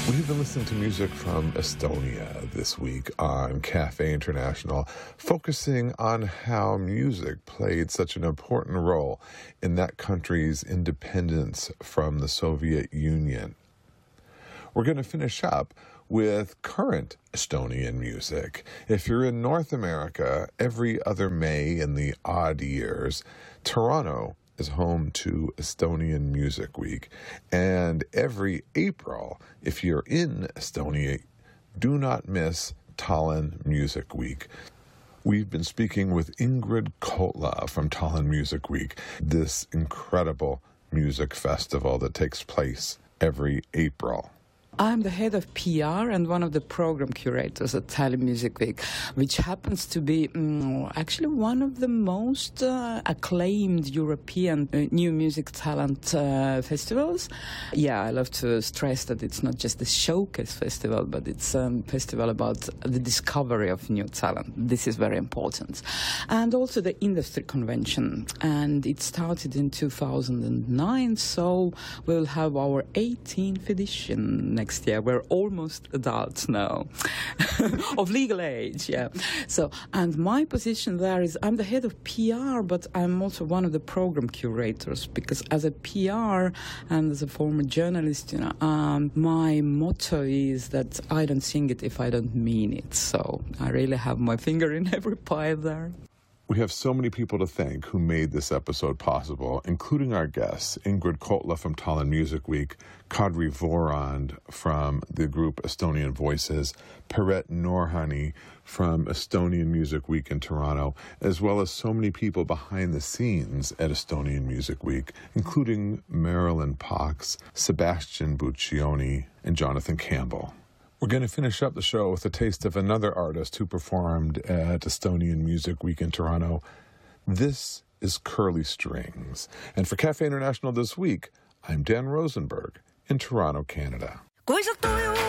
We've been listening to music from Estonia this week on Cafe International, focusing on how music played such an important role in that country's independence from the Soviet Union. We're going to finish up with current Estonian music. If you're in North America, every other May in the odd years, Toronto is home to Estonian Music Week. And every April, if you're in Estonia, do not miss Tallinn Music Week. We've been speaking with Ingrid Kotla from Tallinn Music Week, this incredible music festival that takes place every April. I'm the head of PR and one of the program curators at Tallinn Music Week, which happens to be actually one of the most acclaimed European new music talent festivals. Yeah, I love to stress that it's not just a showcase festival, but it's a festival about the discovery of new talent. This is very important. And also the industry convention. And it started in 2009, so we'll have our 18th edition next year. We're almost adults now, of legal age, yeah. So, and my position there is I'm the head of PR, but I'm also one of the program curators, because as a PR and as a former journalist, my motto is that I don't sing it if I don't mean it. So I really have my finger in every pie there. We have so many people to thank who made this episode possible, including our guests, Ingrid Kotla from Tallinn Music Week, Kadri Vorand from the group Estonian Voices, Piret Norhani from Estonian Music Week in Toronto, as well as so many people behind the scenes at Estonian Music Week, including Marilyn Pox, Sebastian Buccioni, and Jonathan Campbell. We're going to finish up the show with a taste of another artist who performed at Estonian Music Week in Toronto. This is Curly Strings. And for Cafe International this week, I'm Dan Rosenberg in Toronto, Canada.